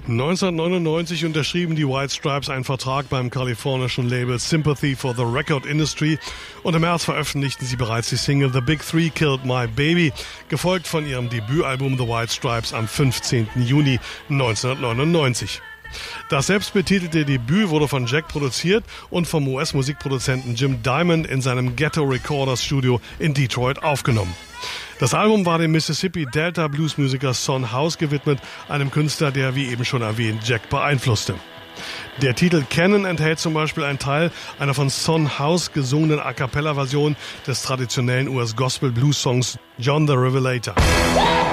1999 unterschrieben die White Stripes einen Vertrag beim kalifornischen Label Sympathy for the Record Industry und im März veröffentlichten sie bereits die Single The Big Three Killed My Baby, gefolgt von ihrem Debütalbum The White Stripes am 15. Juni 1999. Das selbstbetitelte Debüt wurde von Jack produziert und vom US-Musikproduzenten Jim Diamond in seinem Ghetto Recorders Studio in Detroit aufgenommen. Das Album war dem Mississippi Delta Bluesmusiker Son House gewidmet, einem Künstler, der, wie eben schon erwähnt, Jack beeinflusste. Der Titel Cannon enthält zum Beispiel einen Teil einer von Son House gesungenen A-Cappella-Version des traditionellen US-Gospel-Blues-Songs John the Revelator.